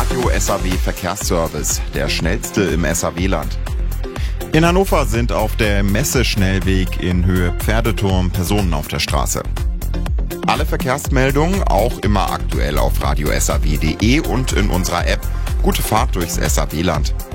Radio SAW Verkehrsservice, der schnellste im SAW-Land. In Hannover sind auf der Messeschnellweg in Höhe Pferdeturm Personen auf der Straße. Alle Verkehrsmeldungen auch immer aktuell auf radiosaw.de und in unserer App. Gute Fahrt durchs SAW-Land.